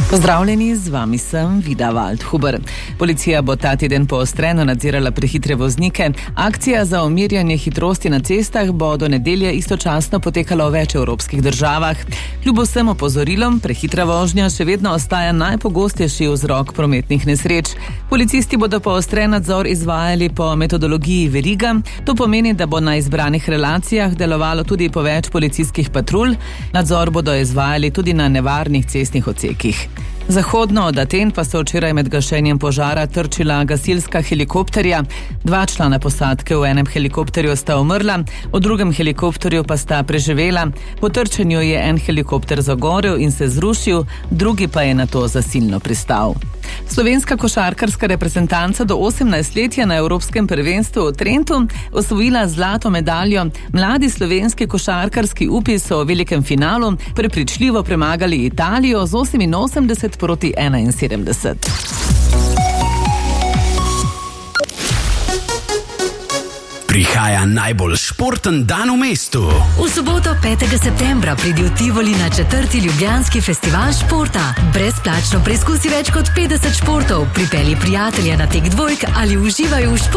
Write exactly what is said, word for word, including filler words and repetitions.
Pozdravljeni, z vami sem Vida Waldhuber. Policija bo ta teden poostreno nadzirala prehitre voznike. Akcija za umirjanje hitrosti na cestah bo do nedelje istočasno potekala v več evropskih državah. Kljub vsem opozorilom, prehitra vožnja še vedno ostaja najpogostejši vzrok prometnih nesreč. Policisti bodo poostren nadzor izvajali po metodologiji veriga. To pomeni, da bo na izbranih relacijah delovalo tudi po več policijskih patrulj. Nadzor bodo izvajali tudi na nevarnih cestnih odsekih. Zahodno od Aten pa so včeraj med gašenjem požara trčila gasilska helikopterja. Dva člana posadke v enem helikopterju sta umrla, v drugem helikopterju pa sta preživela. Po trčenju je en helikopter zagorel in se zrušil, drugi pa je nato zasilno pristal. Slovenska košarkarska reprezentanca do osemnajst let je na Evropskem prvenstvu v Trentu osvojila zlato medaljo. Mladi slovenski košarkarski upi so v velikem finalu prepričljivo premagali Italijo z oseminosemdeset proti enainsedemdeset. Prihaja najbolj športen dan v mestu. V soboto petega septembra pridi v Tivoli na četrti Ljubljanski festival športa. Brezplačno preizkusi več kot petdeset športov, pripelji prijatelja na tek dvojk ali uživaj v športu.